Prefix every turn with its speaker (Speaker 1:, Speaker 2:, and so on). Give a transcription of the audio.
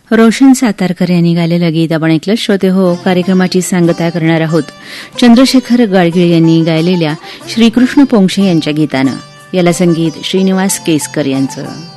Speaker 1: रोशन सातारकर यांनी गायलेलं गीत आपण ऐकलं. श्रोते हो, कार्यक्रमाची सांगता करणार आहोत चंद्रशेखर गाडगीळ यांनी गायलेल्या श्रीकृष्ण पोंक्षे यांच्या गीतानं. याला संगीत श्रीनिवास केसकर यांचं.